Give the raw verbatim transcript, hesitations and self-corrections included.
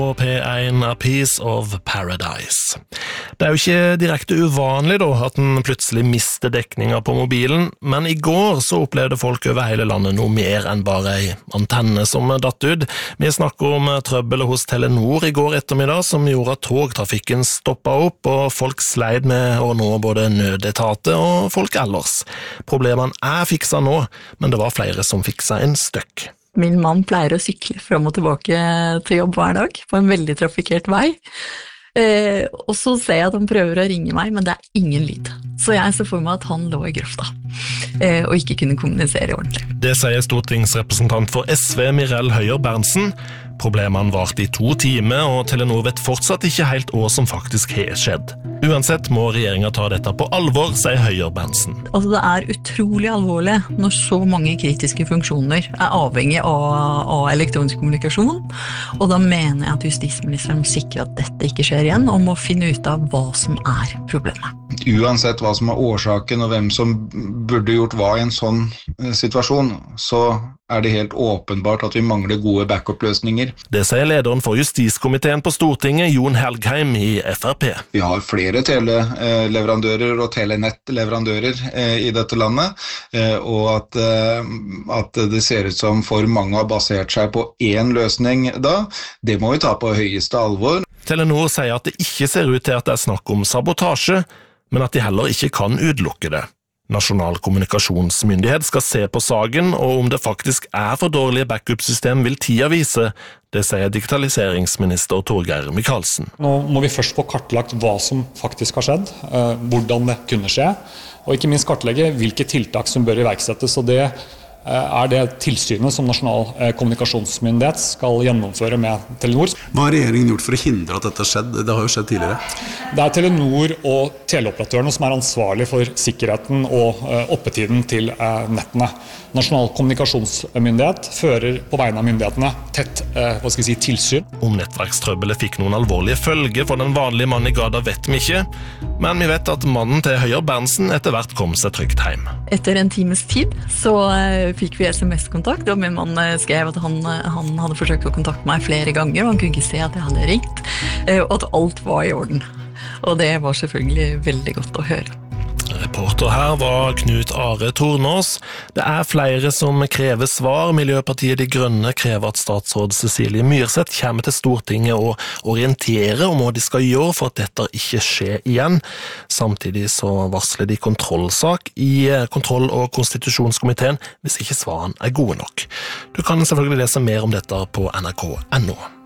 På P én A Piece of Paradise. Det er jo ikke direkte uvanlig da, at en plutselig mister dekninga på mobilen, men i går så opplevde folk over hele landet noe mer enn bare ei antenne som datt ut. Vi snakker om trøbbel hos Telenor i går ettermiddag som gjorde at togtrafikken stoppet opp, og folk sleit med å nå både nødetater og folk ellers. Problemene er fiksa nå, men det var flere som fiksa en støkk. Min mann pleier å sykle frem og tilbake til jobb hver dag på en veldig trafikkert vei. Eh, og så ser jeg at han prøver å ringe meg, men det er ingen lyd. Så jeg ser for meg at han lå i grøfta eh, og ikke kunne kommunisere ordentlig. Det sier stortingsrepresentant for S V Mirel Høyer Berntsen. Problemene varte i to timer, og Telenor vet fortsatt ikke helt hva som faktisk har skjedd. Uansett må regjeringen ta dette på alvor, sier Høyer Berntsen. Altså det er utrolig alvorlig når så mange kritiske funksjoner er avhengig av, av elektronisk kommunikasjon, og da mener jeg at justisministeren må sikre at dette ikke skjer igjen, og må finne ut av hva som er problemet. Uansett hva som er årsaken og hvem som burde gjort hva i en sånn situasjon, så er det helt åpenbart at vi mangler gode backup-løsninger. Det sier lederen for justiskomiteen på Stortinget, Jon Helgheim i F R P. Vi har flere teleleverandører og telenettleverandører i dette landet, og at, at det ser ut som for mange har basert seg på én løsning da, det må vi ta på høyeste alvor. Telenor sier at det ikke ser ut til at det er snakk om sabotasje, men at de heller ikke kan utelukke det. Nasjonal kommunikasjonsmyndighet skal se på saken, og om det faktisk er for dårlige backup-system vil tida vise, det sier digitaliseringsminister Torgeir Micaelsen. Nå må vi først få kartlagt hva som faktisk har skjedd, hvordan det kunne skje, og ikke minst kartlegge hvilke tiltak som bør iverksettes, og det er det tilsynet som Nasjonal kommunikasjonsmyndighet skal gjennomføre med Telenor. Hva har regjeringen gjort for å hindre at dette har skjedd? Det har jo skjedd tidligere. Det er Telenor og teleoperatørene som er ansvarlig for sikkerheten og oppetiden til nettene. Nasjonal kommunikasjonsmyndighet fører på vegne av myndighetene tett hva skal jeg si, tilsyn. Om nettverkstrøbbelet fikk noen alvorlige følger for den vanlige mannen i gata vet vi ikke, men vi vet at mannen til Høyer Berntsen etter hvert kom seg trygt hjem. Etter en times tid så fikk vi S M S-kontakt, og min mann skrev at han, han hadde forsøkt å kontakte meg flere ganger, og han kunne ikke se at jeg hadde ringt, og at alt var i orden. Og det var selvfølgelig veldig godt å høre. Reporter her var Knut Are Tornås. Det er flere som krever svar. Miljøpartiet De Grønne krever at statsråd Cecilie Myrseth kommer til Stortinget og orienterer om hva de skal gjøre for at dette ikke skjer igjen. Samtidig så varsler de kontrollsak i kontroll- og konstitusjonskomiteen hvis ikke svarene er gode nok. Du kan selvfølgelig lese mer om dette på N R K punktum N O.